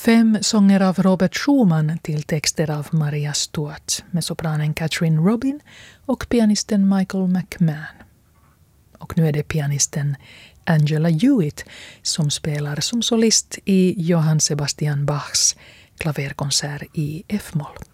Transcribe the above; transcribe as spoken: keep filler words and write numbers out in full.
Fem sånger av Robert Schumann till texter av Maria Stuart med sopranen Catherine Robin och pianisten Michael McMahon. Och nu är det pianisten Angela Hewitt som spelar som solist i Johann Sebastian Bachs klaverkonsert i F-moll.